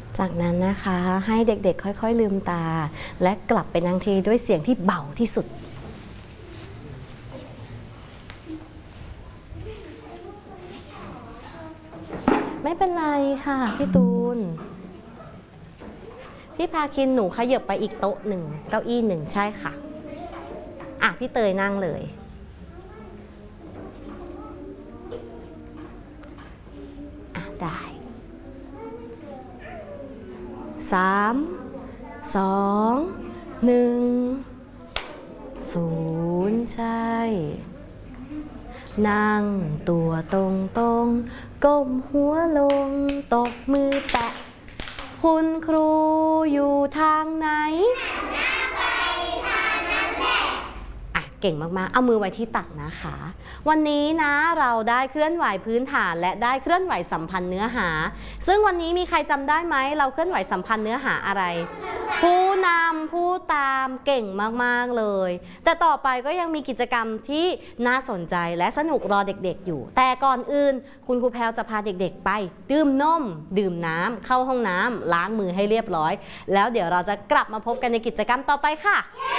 จากนั้นนะคะให้เด็กๆค่อยๆลืมตาและกลับไปนั่งที่ด้วยเสียงที่เบาที่สุดไม่เป็นไรค่ะพี่ตูนพี่พาคินหนูขยับไปอีกโต๊ะหนึ่งเก้าอี้หนึ่งใช่ค่ะพี่เตยนั่งเลยได้3 2 1 0ใช่นั่งตัวตรงก้มหัวลงตบมือแตะคุณครูอยู่ทางไหนเก่งมากๆเอามือไว้ที่ตักนะคะวันนี้นะเราได้เคลื่อนไหวพื้นฐานและได้เคลื่อนไหวสัมพันธ์เนื้อหาซึ่งวันนี้มีใครจำได้ไหมเราเคลื่อนไหวสัมพันธ์เนื้อหาอะไรผู้นำผู้ตามเก่งมากๆเลยแต่ต่อไปก็ยังมีกิจกรรมที่น่าสนใจและสนุกรอเด็กๆอยู่แต่ก่อนอื่นคุณครูแพรวจะพาเด็กๆไปดื่มนมดื่มน้ำเข้าห้องน้ำล้างมือให้เรียบร้อยแล้วเดี๋ยวเราจะกลับมาพบกันในกิจกรรมต่อไปค่ะ